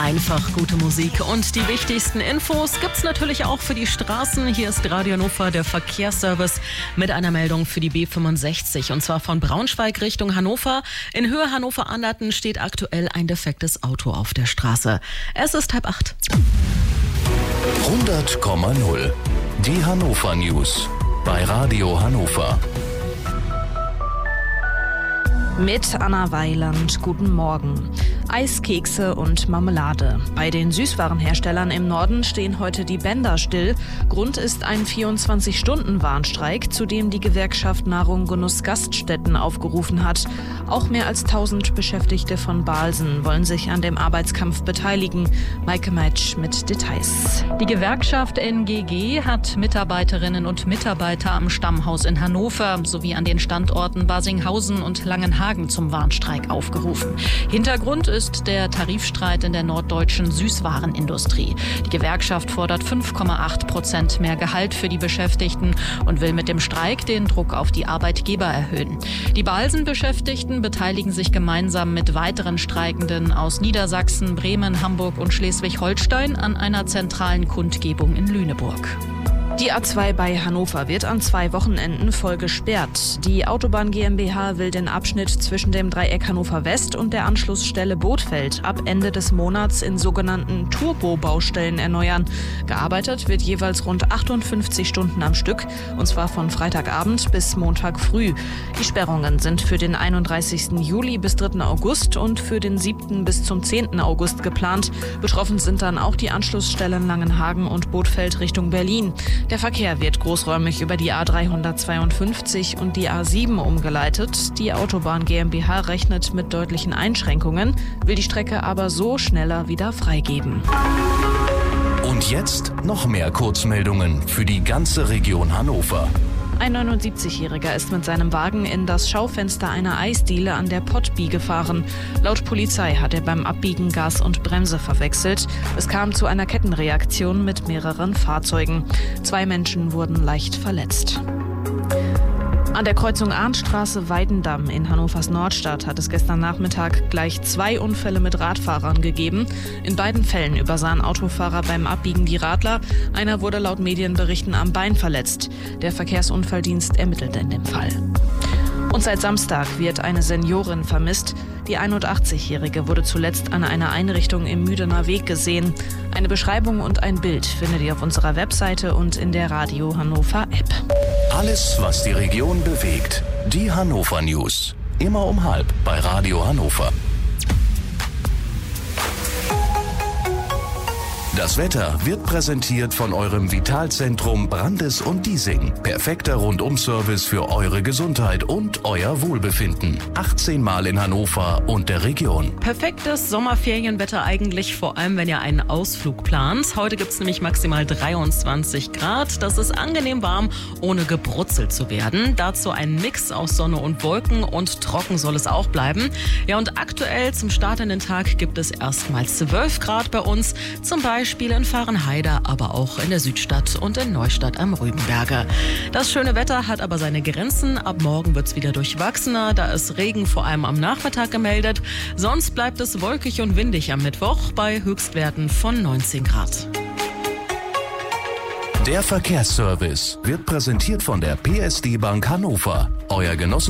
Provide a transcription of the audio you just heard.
Einfach gute Musik und die wichtigsten Infos gibt's natürlich auch für die Straßen. Hier ist Radio Hannover, der Verkehrsservice, mit einer Meldung für die B65 und zwar von Braunschweig Richtung Hannover. In Höhe Hannover-Anderten steht aktuell ein defektes Auto auf der Straße. Es ist 7:30. 100,0. Die Hannover News bei Radio Hannover. Mit Anna Weiland, guten Morgen. Eiskekse und Marmelade. Bei den Süßwarenherstellern im Norden stehen heute die Bänder still. Grund ist ein 24-Stunden-Warnstreik, zu dem die Gewerkschaft Nahrung Genuss Gaststätten aufgerufen hat. Auch mehr als 1000 Beschäftigte von Balsen wollen sich an dem Arbeitskampf beteiligen. Maike Meitsch mit Details. Die Gewerkschaft NGG hat Mitarbeiterinnen und Mitarbeiter am Stammhaus in Hannover sowie an den Standorten Barsinghausen und Langenhagen zum Warnstreik aufgerufen. Hintergrund ist der Tarifstreit in der norddeutschen Süßwarenindustrie. Die Gewerkschaft fordert 5,8% mehr Gehalt für die Beschäftigten und will mit dem Streik den Druck auf die Arbeitgeber erhöhen. Die Balsen-Beschäftigten beteiligen sich gemeinsam mit weiteren Streikenden aus Niedersachsen, Bremen, Hamburg und Schleswig-Holstein an einer zentralen Kundgebung in Lüneburg. Die A2 bei Hannover wird an 2 Wochenenden voll gesperrt. Die Autobahn GmbH will den Abschnitt zwischen dem Dreieck Hannover West und der Anschlussstelle Bothfeld ab Ende des Monats in sogenannten Turbo-Baustellen erneuern. Gearbeitet wird jeweils rund 58 Stunden am Stück, und zwar von Freitagabend bis Montag früh. Die Sperrungen sind für den 31. Juli bis 3. August und für den 7. bis zum 10. August geplant. Betroffen sind dann auch die Anschlussstellen Langenhagen und Bothfeld Richtung Berlin. Der Verkehr wird großräumig über die A352 und die A7 umgeleitet. Die Autobahn GmbH rechnet mit deutlichen Einschränkungen, will die Strecke aber so schneller wieder freigeben. Und jetzt noch mehr Kurzmeldungen für die ganze Region Hannover. Ein 79-Jähriger ist mit seinem Wagen in das Schaufenster einer Eisdiele an der Pottby gefahren. Laut Polizei hat er beim Abbiegen Gas und Bremse verwechselt. Es kam zu einer Kettenreaktion mit mehreren Fahrzeugen. 2 Menschen wurden leicht verletzt. An der Kreuzung Arndtstraße-Weidendamm in Hannovers Nordstadt hat es gestern Nachmittag gleich 2 Unfälle mit Radfahrern gegeben. In beiden Fällen übersahen Autofahrer beim Abbiegen die Radler. Einer wurde laut Medienberichten am Bein verletzt. Der Verkehrsunfalldienst ermittelt in dem Fall. Und seit Samstag wird eine Seniorin vermisst. Die 81-Jährige wurde zuletzt an einer Einrichtung im Müdener Weg gesehen. Eine Beschreibung und ein Bild findet ihr auf unserer Webseite und in der Radio Hannover App. Alles, was die Region bewegt. Die Hannover News. Immer um 12:30 bei Radio Hannover. Das Wetter wird präsentiert von eurem Vitalzentrum Brandes und Diesing. Perfekter Rundum-Service für eure Gesundheit und euer Wohlbefinden. 18 Mal in Hannover und der Region. Perfektes Sommerferienwetter eigentlich, vor allem wenn ihr einen Ausflug plant. Heute gibt's nämlich maximal 23 Grad. Das ist angenehm warm, ohne gebrutzelt zu werden. Dazu ein Mix aus Sonne und Wolken und trocken soll es auch bleiben. Ja, und aktuell zum Start in den Tag gibt es erstmals 12 Grad bei uns. Zum Beispiel in Vahrenheide, aber auch in der Südstadt und in Neustadt am Rübenberge. Das schöne Wetter hat aber seine Grenzen. Ab morgen wird's wieder durchwachsener. Da ist Regen vor allem am Nachmittag gemeldet. Sonst bleibt es wolkig und windig am Mittwoch bei Höchstwerten von 19 Grad. Der Verkehrsservice wird präsentiert von der PSD Bank Hannover. Euer Genossen